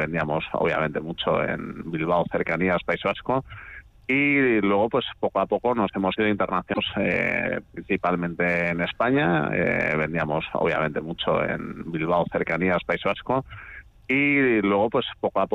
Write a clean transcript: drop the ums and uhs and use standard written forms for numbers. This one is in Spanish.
vendíamos obviamente mucho en Bilbao, cercanías, País Vasco. Y luego, pues poco a poco nos hemos ido internacionales, principalmente en España. Vendíamos obviamente mucho en Bilbao, cercanías, País Vasco. Y luego, pues poco a poco